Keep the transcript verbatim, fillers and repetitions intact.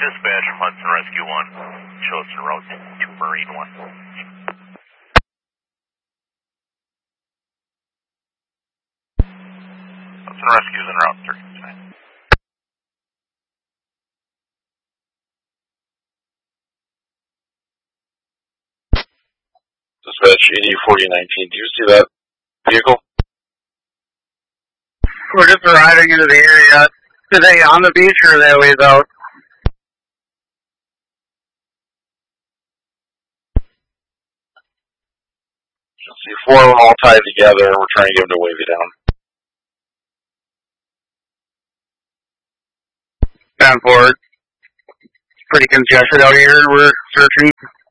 Dispatch, Hudson Rescue one. Chosen route to Marine one. Hudson Rescue's en route thirty. Dispatch eighty forty nineteen, do you see that vehicle? We're just arriving into the area. Are they on the beach or are they ways out? You see four of them all tied together, and we're trying to get them to wave you down. Down forward. Pretty congested out here. We're searching.